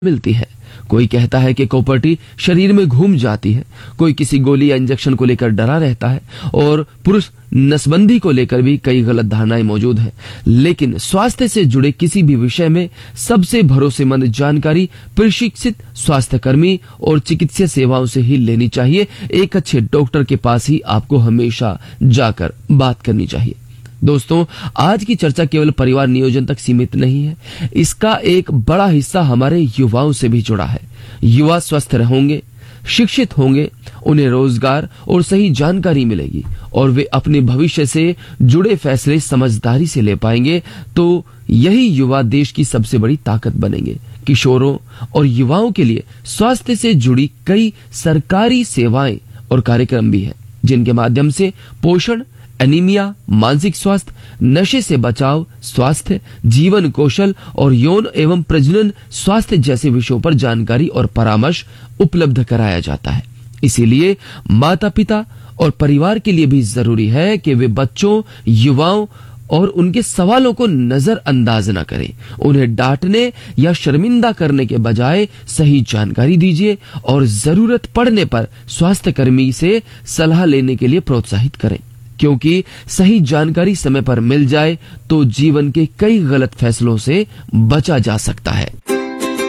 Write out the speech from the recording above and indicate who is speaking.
Speaker 1: मिलती है। कोई कहता है कि कॉपर्टी शरीर में घूम जाती है, कोई किसी गोली या इंजेक्शन को लेकर डरा रहता है, और पुरुष नसबंदी को लेकर भी कई गलत धारणाएं मौजूद हैं। लेकिन स्वास्थ्य से जुड़े किसी भी विषय में सबसे भरोसेमंद जानकारी प्रशिक्षित स्वास्थ्यकर्मी और चिकित्सा सेवाओं से ही लेनी चाहिए। एक अच्छे डॉक्टर के पास ही आपको हमेशा जाकर बात करनी चाहिए। दोस्तों, आज की चर्चा केवल परिवार नियोजन तक सीमित नहीं है, इसका एक बड़ा हिस्सा हमारे युवाओं से भी जुड़ा है। युवा स्वस्थ रहेंगे, शिक्षित होंगे, उन्हें रोजगार और सही जानकारी मिलेगी और वे अपने भविष्य से जुड़े फैसले समझदारी से ले पाएंगे, तो यही युवा देश की सबसे बड़ी ताकत बनेंगे। किशोरों और युवाओं के लिए स्वास्थ्य से जुड़ी कई सरकारी सेवाएं और कार्यक्रम भी हैं, जिनके माध्यम से पोषण, एनीमिया, मानसिक स्वास्थ्य, नशे से बचाव, स्वास्थ्य, जीवन कौशल और यौन एवं प्रजनन स्वास्थ्य जैसे विषयों पर जानकारी और परामर्श उपलब्ध कराया जाता है। इसीलिए माता पिता और परिवार के लिए भी जरूरी है कि वे बच्चों, युवाओं और उनके सवालों को नजरअंदाज न करें। उन्हें डांटने या शर्मिंदा करने के बजाय सही जानकारी दीजिए और जरूरत पड़ने पर स्वास्थ्य कर्मी से सलाह लेने के लिए प्रोत्साहित करें, क्योंकि सही जानकारी समय पर मिल जाए तो जीवन के कई गलत फैसलों से बचा जा सकता है।